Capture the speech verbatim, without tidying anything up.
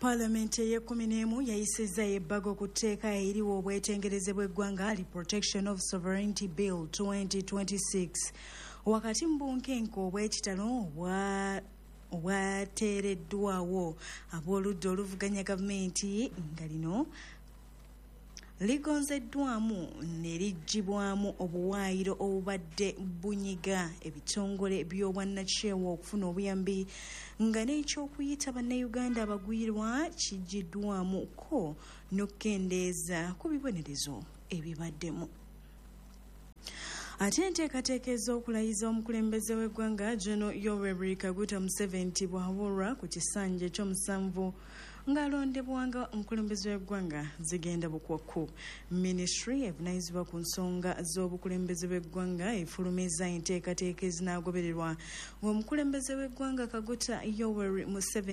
Parliament y'ekumi n'emu yayisizza ebbago ku tteeka eririwo obwetengereze bw'eggwanga li Protection of Sovereignty Bill twenty twenty-six wakati mu bunkenke obw'ekitalo bwa obwateereddwawo ab'oludda oluvuganya gavumenti nga lino ligonzeddwamu ne liggyibwamu obuwaayiro obubadde bunyiga ebitongole by'obwannakyewa okufuna obuyambi nga n'ekyokuyita bannayuganda abagwirwa kiggiddwamu ko n'okkendeeza ku bibonerezo ebibaddemu. Ate enteekateeka ez'okulayiza omukulembeze w'eggwanga General Yoweri Kaguta Museveni bw'abuulwa ku kisanja ekyomusanvu ng'alondebwanga omukulembeze w'eggwanga zigenda bukwakku. Ministry evunaanyizibwa ku nsonga z'obukulembeze bw'eggwanga efulumizza enteekateeka ezinaagobererwa ng'omukulembeze w'eggwanga Kaguta Yoweri Museveni